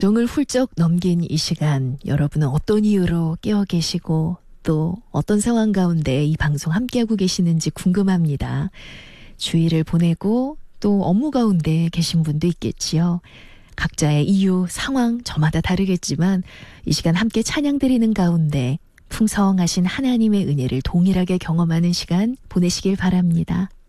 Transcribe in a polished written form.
종을 훌쩍 넘긴 이 시간, 여러분은 어떤 이유로 깨어 계시고 또 어떤 상황 가운데 이 방송 함께하고 계시는지 궁금합니다. 주의를 보내고 또 업무 가운데 계신 분도 있겠지요. 각자의 이유, 상황 저마다 다르겠지만 이 시간 함께 찬양 드리는 가운데 풍성하신 하나님의 은혜를 동일하게 경험하는 시간 보내시길 바랍니다.